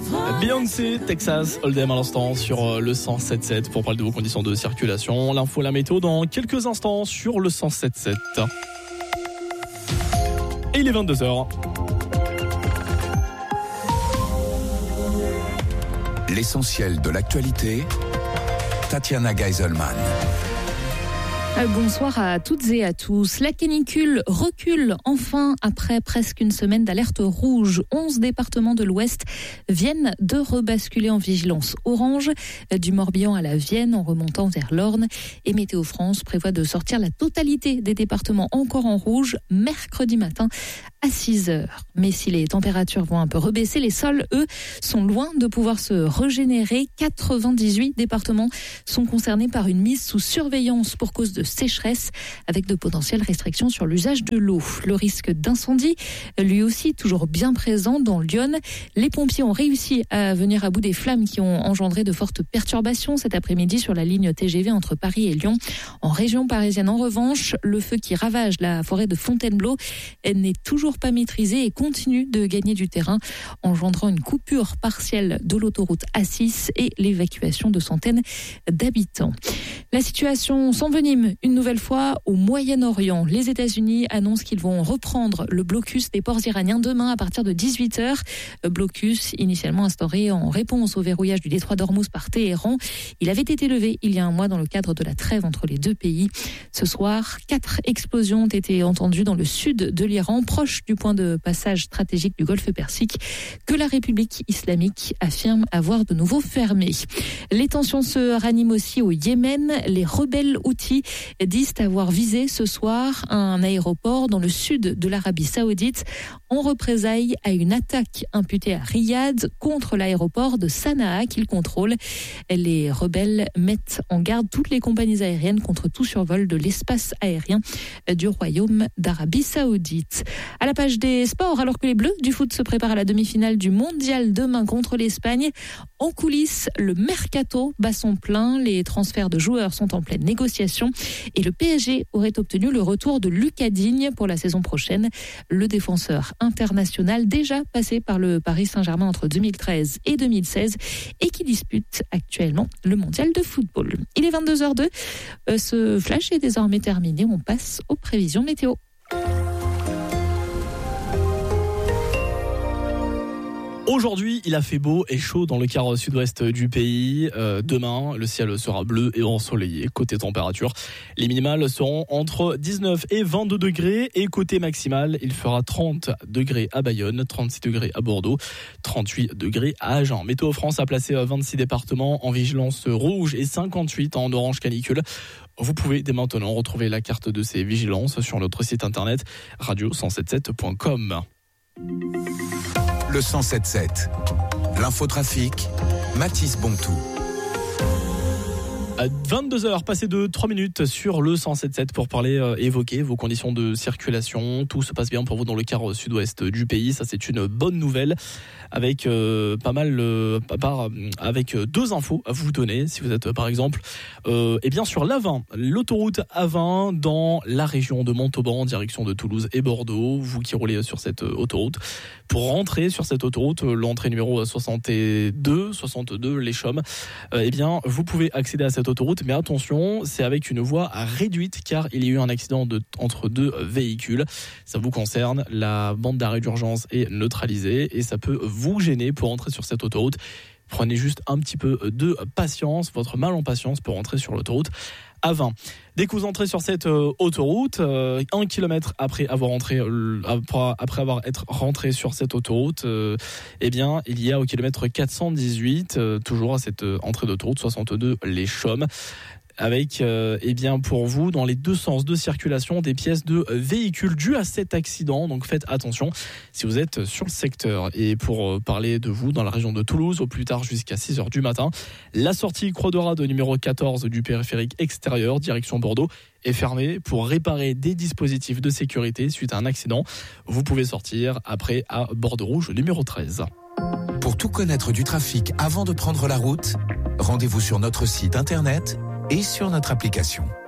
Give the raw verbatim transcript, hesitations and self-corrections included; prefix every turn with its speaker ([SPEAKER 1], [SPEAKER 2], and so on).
[SPEAKER 1] Beyoncé, Texas, Hold'em à l'instant sur le cent sept sept pour parler de vos conditions de circulation. L'info, la météo dans quelques instants sur le cent sept sept. Et il est vingt-deux heures.
[SPEAKER 2] L'essentiel de l'actualité, Tatiana Geiselman.
[SPEAKER 3] Bonsoir à toutes et à tous. La canicule recule enfin après presque une semaine d'alerte rouge. onze départements de l'Ouest viennent de rebasculer en vigilance orange, du Morbihan à la Vienne en remontant vers l'Orne. Et Météo France prévoit de sortir la totalité des départements encore en rouge mercredi matin à six heures. Mais si les températures vont un peu rebaisser, les sols, eux, sont loin de pouvoir se régénérer. quatre-vingt-dix-huit départements sont concernés par une mise sous surveillance pour cause de sécheresse, avec de potentielles restrictions sur l'usage de l'eau. Le risque d'incendie, lui aussi, toujours bien présent dans l'Yonne. Les pompiers ont réussi à venir à bout des flammes qui ont engendré de fortes perturbations cet après-midi sur la ligne T G V entre Paris et Lyon. En région parisienne, en revanche, le feu qui ravage la forêt de Fontainebleau n'est toujours pas maîtrisé et continue de gagner du terrain, engendrant une coupure partielle de l'autoroute A six et l'évacuation de centaines d'habitants. La situation s'envenime une nouvelle fois au Moyen-Orient. Les États-Unis annoncent qu'ils vont reprendre le blocus des ports iraniens demain à partir de dix-huit heures. Blocus initialement instauré en réponse au verrouillage du détroit d'Ormuz par Téhéran. Il avait été levé il y a un mois dans le cadre de la trêve entre les deux pays. Ce soir, quatre explosions ont été entendues dans le sud de l'Iran, proche du point de passage stratégique du Golfe Persique, que la République islamique affirme avoir de nouveau fermé. Les tensions se raniment aussi au Yémen. Les rebelles houthis disent avoir visé ce soir un aéroport dans le sud de l'Arabie Saoudite en représailles à une attaque imputée à Riyad contre l'aéroport de Sanaa qu'ils contrôlent. Les rebelles mettent en garde toutes les compagnies aériennes contre tout survol de l'espace aérien du Royaume d'Arabie Saoudite. À la page des sports, alors que les Bleus du foot se préparent à la demi-finale du Mondial demain contre l'Espagne, en coulisses, le mercato bat son plein. Les transferts de joueurs sont en pleine négociation et le P S G aurait obtenu le retour de Lucas Digne pour la saison prochaine. Le défenseur international déjà passé par le Paris Saint-Germain entre deux mille treize et deux mille seize et qui dispute actuellement le Mondial de football. Il est vingt-deux heures deux. Euh, ce flash est désormais terminé. On passe aux prévisions météo.
[SPEAKER 1] Aujourd'hui, il a fait beau et chaud dans le quart sud-ouest du pays. Euh, demain, le ciel sera bleu et ensoleillé. Côté température, les minimales seront entre dix-neuf et vingt-deux degrés. Et côté maximal, il fera trente degrés à Bayonne, trente-six degrés à Bordeaux, trente-huit degrés à Agen. Météo France a placé vingt-six départements en vigilance rouge et cinquante-huit en orange canicule. Vous pouvez dès maintenant retrouver la carte de ces vigilances sur notre site internet radio cent soixante-dix-sept point com.
[SPEAKER 2] Le cent soixante-dix-sept. L'infotrafic, Mathis Bontou.
[SPEAKER 1] À vingt-deux heures, passé de trois minutes sur le cent soixante-dix-sept pour parler, euh, évoquer vos conditions de circulation. Tout se passe bien pour vous dans le quart sud-ouest du pays. Ça, c'est une bonne nouvelle. Avec euh, pas mal, euh, par, avec deux infos à vous donner. Si vous êtes, par exemple, euh, eh bien sur l'A vingt, l'autoroute A vingt dans la région de Montauban, en direction de Toulouse et Bordeaux. Vous qui roulez sur cette autoroute. Pour rentrer sur cette autoroute, l'entrée numéro soixante-deux, soixante-deux, les Chaumes, euh, eh bien, vous pouvez accéder à cette autoroute, mais attention, c'est avec une voie réduite car il y a eu un accident de, entre deux véhicules. Ça vous concerne, la bande d'arrêt d'urgence est neutralisée et ça peut vous gêner pour entrer sur cette autoroute. Prenez juste un petit peu de patience, votre mal en patience pour entrer sur l'autoroute A vingt. Dès que vous entrez sur cette euh, autoroute, euh, un kilomètre après avoir entré, euh, après avoir être rentré sur cette autoroute, euh, eh bien, il y a au kilomètre quatre cent dix-huit, euh, toujours à cette euh, entrée d'autoroute soixante-deux, les Chaumes, avec, euh, eh bien, pour vous, dans les deux sens de circulation, des pièces de véhicules dues à cet accident. Donc, faites attention si vous êtes sur le secteur. Et pour euh, parler de vous, dans la région de Toulouse, au plus tard jusqu'à six heures du matin, la sortie Croix de Rade numéro quatorze du périphérique extérieur, direction Bordeaux, est fermée pour réparer des dispositifs de sécurité suite à un accident. Vous pouvez sortir après à Bordeaux Rouge numéro treize.
[SPEAKER 2] Pour tout connaître du trafic avant de prendre la route, rendez-vous sur notre site internet et sur notre application.